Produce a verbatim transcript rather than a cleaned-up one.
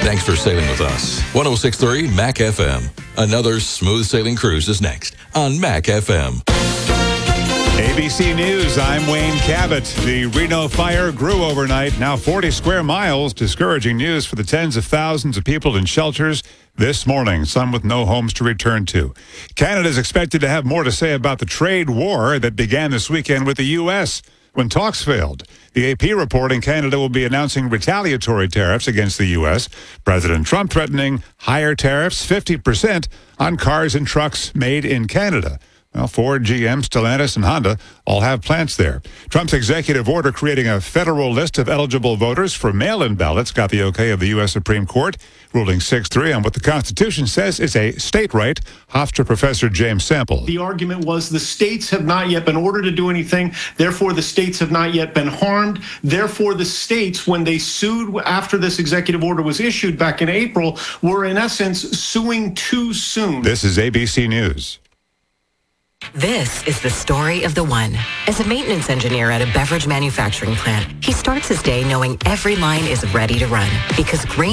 Thanks for sailing with us. one oh six point three Mac F M. Another smooth sailing cruise is next on Mac F M. A B C News, I'm Wayne Cabot. The Reno fire grew overnight, now forty square miles. Discouraging news for the tens of thousands of people in shelters this morning, some with no homes to return to. Canada is expected to have more to say about the trade war that began this weekend with the U S when talks failed. The A P reporting Canada will be announcing retaliatory tariffs against the U S. President Trump threatening higher tariffs, fifty percent on cars and trucks made in Canada. Well, Ford, G M, Stellantis, and Honda all have plants there. Trump's executive order creating a federal list of eligible voters for mail-in ballots got the okay of the U S Supreme Court, ruling six three on what the Constitution says is a state right. Hofstra professor James Sample. The argument was the states have not yet been ordered to do anything. Therefore, the states have not yet been harmed. Therefore, the states, when they sued after this executive order was issued back in April, were in essence suing too soon. This is A B C News. This is the story of the one. As a maintenance engineer at a beverage manufacturing plant, he starts his day knowing every line is ready to run because Grain